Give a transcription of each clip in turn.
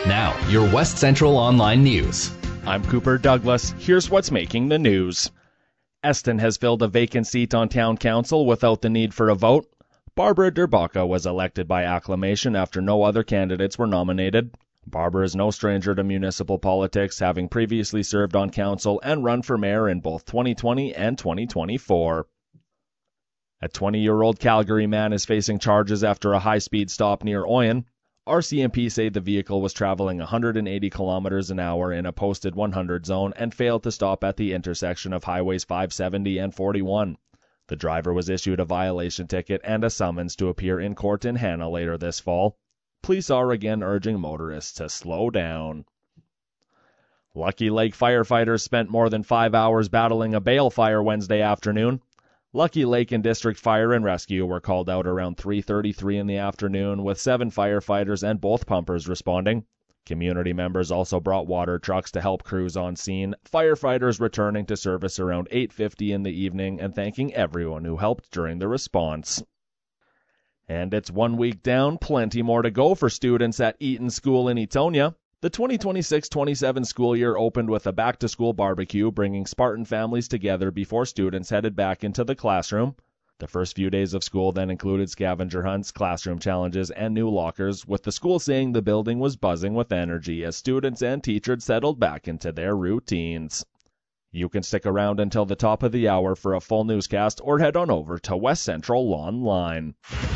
Now, your West Central Online News. I'm Cooper Douglas. Here's what's making the news. Eston has filled a vacant seat on town council without the need for a vote. Barbara Derbaca was elected by acclamation after no other candidates were nominated. Barbara is no stranger to municipal politics, having previously served on council and run for mayor in both 2020 and 2024. A 20-year-old Calgary man is facing charges after a high-speed stop near Oyen. RCMP say the vehicle was traveling 180 kilometers an hour in a posted 100 zone and failed to stop at the intersection of highways 570 and 41. The driver was issued a violation ticket and a summons to appear in court in Hanna later this fall. Police are again urging motorists to slow down. Lucky Lake firefighters spent more than 5 hours battling a bale fire Wednesday afternoon. Lucky Lake and District Fire and Rescue were called out around 3:33 in the afternoon, with 7 firefighters and both pumpers responding. Community members also brought water trucks to help crews on scene, firefighters returning to service around 8:50 in the evening and thanking everyone who helped during the response. And it's 1 week down, plenty more to go for students at Eaton School in Etonia. The 2026-27 school year opened with a back-to-school barbecue, bringing Spartan families together before students headed back into the classroom. The first few days of school then included scavenger hunts, classroom challenges, and new lockers, with the school saying the building was buzzing with energy as students and teachers settled back into their routines. You can stick around until the top of the hour for a full newscast or head on over to West Central Online.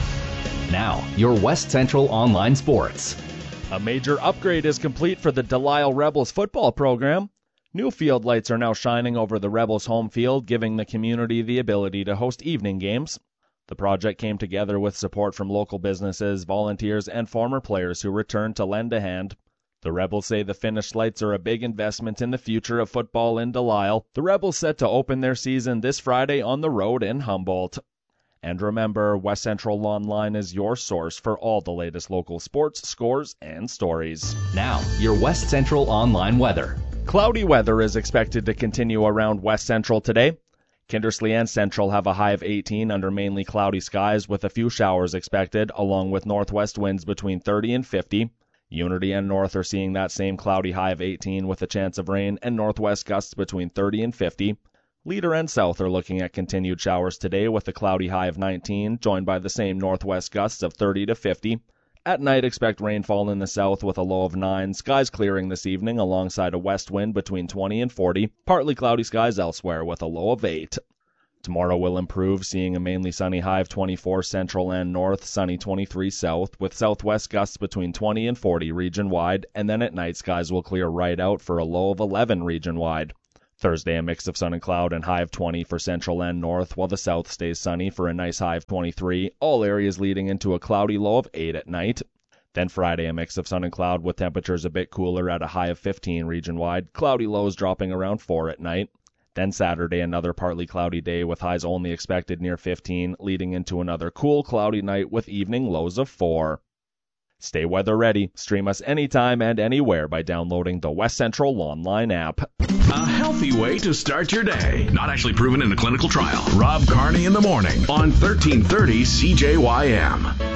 Now, your West Central Online Sports. A major upgrade is complete for the Delisle Rebels football program. New field lights are now shining over the Rebels home field, giving the community the ability to host evening games. The project came together with support from local businesses, volunteers, and former players who returned to lend a hand. The Rebels say the finished lights are a big investment in the future of football in Delisle. The Rebels set to open their season this Friday on the road in Humboldt. And remember, West Central Online is your source for all the latest local sports, scores, and stories. Now, your West Central Online weather. Cloudy weather is expected to continue around West Central today. Kindersley and Central have a high of 18 under mainly cloudy skies with a few showers expected, along with northwest winds between 30 and 50. Unity and North are seeing that same cloudy high of 18 with a chance of rain and northwest gusts between 30 and 50. Leader and South are looking at continued showers today with a cloudy high of 19, joined by the same northwest gusts of 30 to 50. At night, expect rainfall in the south with a low of 9, skies clearing this evening alongside a west wind between 20 and 40, partly cloudy skies elsewhere with a low of 8. Tomorrow will improve, seeing a mainly sunny high of 24 central and north, sunny 23 south, with southwest gusts between 20 and 40 region-wide, and then at night skies will clear right out for a low of 11 region-wide. Thursday, a mix of sun and cloud and high of 20 for central and north, while the south stays sunny for a nice high of 23, all areas leading into a cloudy low of 8 at night. Then Friday, a mix of sun and cloud with temperatures a bit cooler at a high of 15 region-wide, cloudy lows dropping around 4 at night. Then Saturday, another partly cloudy day with highs only expected near 15, leading into another cool, cloudy night with evening lows of 4. Stay weather ready. Stream us anytime and anywhere by downloading the West Central Online app. A healthy way to start your day. Not actually proven in a clinical trial. Rob Carney in the morning on 1330 CJYM.